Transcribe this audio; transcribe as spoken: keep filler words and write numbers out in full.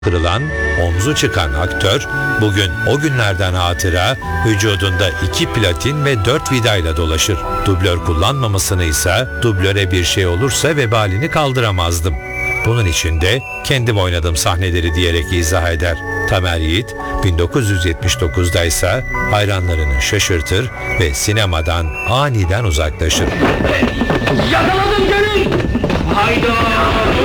kırılan, omzu çıkan aktör, bugün o günlerden hatıra, vücudunda iki platin ve dört vidayla dolaşır. Dublör kullanmamasını ise, dublöre bir şey olursa vebalini kaldıramazdım. Bunun için de kendim oynadım sahneleri diyerek izah eder. Tamer Yiğit, bin dokuz yüz yetmiş dokuzda ise hayranlarını şaşırtır ve sinemadan aniden uzaklaşır. Yakaladım Gönül! Hayda!